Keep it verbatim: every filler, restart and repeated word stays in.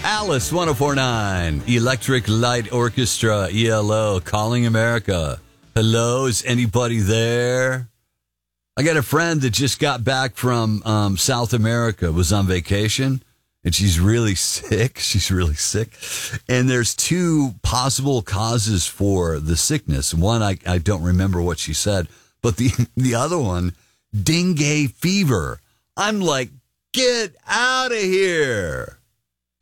Alice, one oh four point nine. Electric Light Orchestra, E L O, Calling America. Hello, is anybody there? I got a friend that just got back from um, South America, was on vacation, and she's really sick. She's really sick. And there's two possible causes for the sickness. One, I, I don't remember what she said, but the, the other one, dengue fever. I'm like, get out of here.